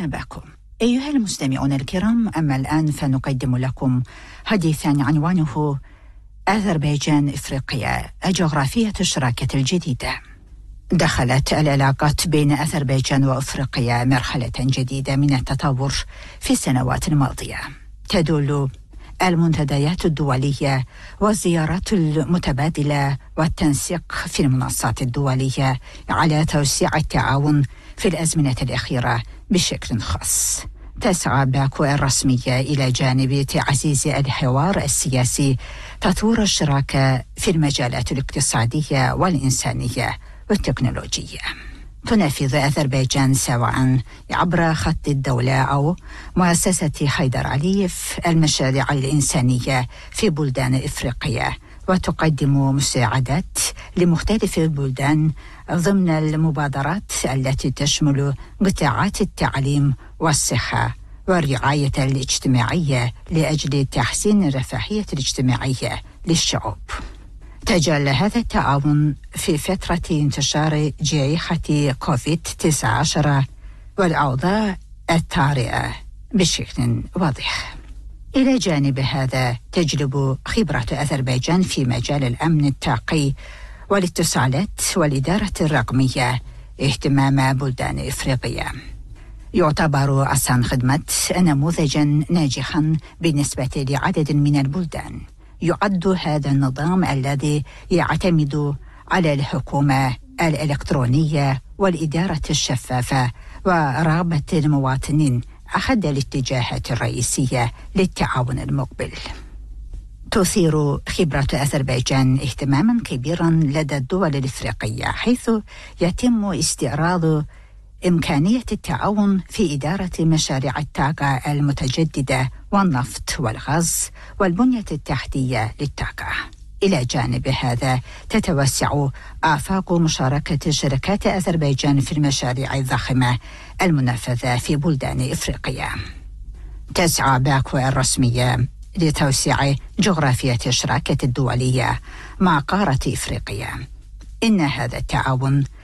أهلا بكم أيها المستمعون الكرام. أما الآن فنقدم لكم حديثا عنوانه أذربيجان إفريقيا، الجغرافية الشراكة الجديدة. دخلت العلاقات بين أذربيجان وأفريقيا مرحلة جديدة من التطور في السنوات الماضية. تدل المنتديات الدولية والزيارات المتبادلة والتنسيق في المنصات الدولية على توسيع التعاون في الأزمنة الأخيرة بشكل خاص. تسعى باكو الرسمية إلى جانب تعزيز الحوار السياسي تطوير الشراكة في المجالات الاقتصادية والإنسانية والتكنولوجية. تنفذ أذربيجان سواء عبر خط الدولة أو مؤسسة حيدر عليف المشاريع الإنسانية في بلدان إفريقيا، وتقدم مساعدات لمختلف البلدان ضمن المبادرات التي تشمل قطاعات التعليم والصحة والرعاية الاجتماعية لأجل تحسين الرفاهية الاجتماعية للشعوب. تجلى هذا التعاون في فترة انتشار جائحة كوفيد-19 والأوضاع الطارئة بشكل واضح. إلى جانب هذا تجلب خبرة أذربيجان في مجال الأمن الطاقي والاتصالات والإدارة الرقمية اهتمام بلدان إفريقيا. يعتبر أصلا خدمة نموذجا ناجحا بالنسبة لعدد من البلدان. يعد هذا النظام الذي يعتمد على الحكومة الإلكترونية والإدارة الشفافة ورغبة المواطنين أحد الاتجاهات الرئيسية للتعاون المقبل. تثير خبرة أذربيجان اهتماما كبيرا لدى الدول الإفريقية، حيث يتم استعراض إمكانية التعاون في إدارة مشاريع الطاقة المتجددة والنفط والغاز والبنية التحتية للطاقة. إلى جانب هذا تتوسع آفاق مشاركة شركات أذربيجان في المشاريع الضخمة المنفذة في بلدان إفريقيا. تسعى باكو الرسمية لتوسيع جغرافية الشراكة الدولية مع قارة إفريقيا. إن هذا التعاون